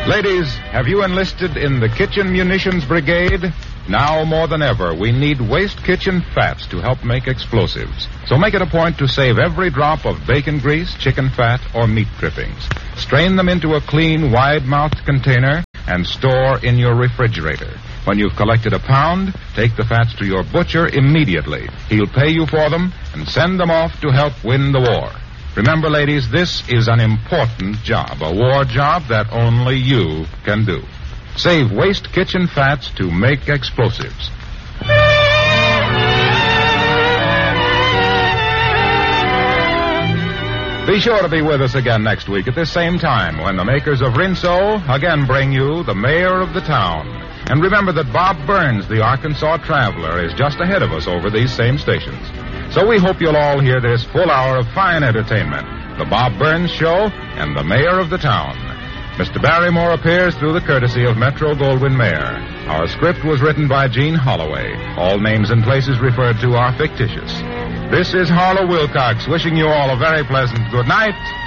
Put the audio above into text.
Ladies, have you enlisted in the Kitchen Munitions Brigade? Now more than ever, we need waste kitchen fats to help make explosives. So make it a point to save every drop of bacon grease, chicken fat, or meat drippings. Strain them into a clean, wide-mouthed container and store in your refrigerator. When you've collected a pound, take the fats to your butcher immediately. He'll pay you for them and send them off to help win the war. Remember, ladies, this is an important job, a war job that only you can do. Save waste kitchen fats to make explosives. Be sure to be with us again next week at this same time when the makers of Rinso again bring you The Mayor of the Town. And remember that Bob Burns, the Arkansas Traveler, is just ahead of us over these same stations. So we hope you'll all hear this full hour of fine entertainment, The Bob Burns Show and The Mayor of the Town. Mr. Barrymore appears through the courtesy of Metro-Goldwyn-Mayer. Our script was written by Gene Holloway. All names and places referred to are fictitious. This is Harlow Wilcox wishing you all a very pleasant good night